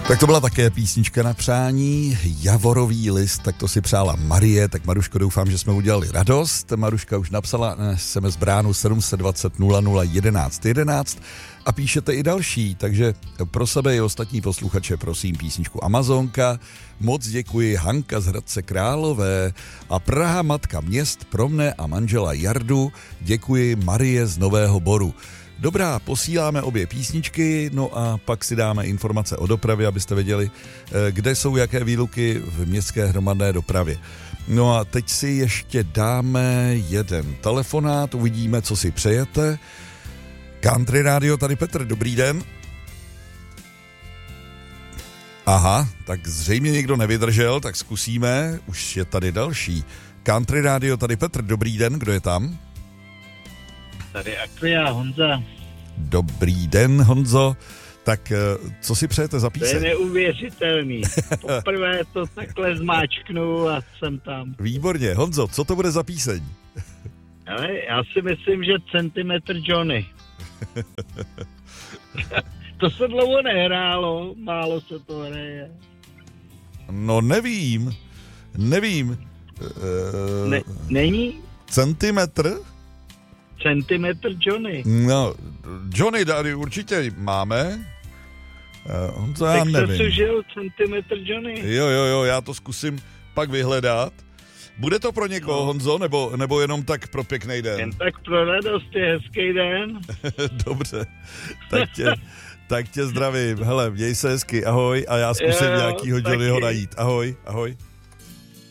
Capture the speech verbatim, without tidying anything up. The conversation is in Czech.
Tak to byla také písnička na přání, Javorový list, tak to si přála Marie, tak Maruško, doufám, že jsme udělali radost. Maruška už napsala na es em es bránu sedm set dvacet nula nula jedenáct jedenáct a píšete i další, takže pro sebe i ostatní posluchače prosím písničku Amazonka, moc děkuji Hanka z Hradce Králové a Praha matka měst pro mne a manžela Jardu, děkuji Marie z Nového Boru. Dobrá, posíláme obě písničky, no a pak si dáme informace o dopravě, abyste věděli, kde jsou jaké výluky v městské hromadné dopravě. No a teď si ještě dáme jeden telefonát, uvidíme, co si přejete. Country Radio, tady Petr, dobrý den. Aha, tak zřejmě někdo nevydržel, tak zkusíme, už je tady další. Country Radio, tady Petr, dobrý den, kdo je tam? Tady Akvia, Honza. Dobrý den, Honzo. Tak co si přejete za píseň? To je neuvěřitelný. Poprvé to takhle zmáčknu a jsem tam. Výborně. Honzo, co to bude za píseň? Ale já si myslím, že Centimetr Johnny. To se dlouho nehrálo, málo se to hraje. No nevím, nevím. Ne, není? Centimetr? Centimetr Johnny. No, Johnny tady určitě máme. Honzo, já tak nevím. Tak se sužil Centimetr Johnny. Jo, jo, jo, já to zkusím pak vyhledat. Bude to pro někoho, no. Honzo, nebo, nebo jenom tak pro pěkný den? Jen tak pro radost, je hezký den. Dobře, tak tě, tak tě zdravím. Hele, měj se hezky, ahoj, a já zkusím jo, nějakýho Johnnyho najít. Ahoj, ahoj.